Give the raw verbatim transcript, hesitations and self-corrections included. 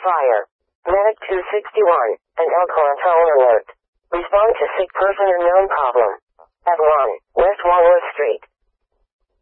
fire. Medic two sixty-one, an Elkhorn tone alert. Respond to sick person and known problem.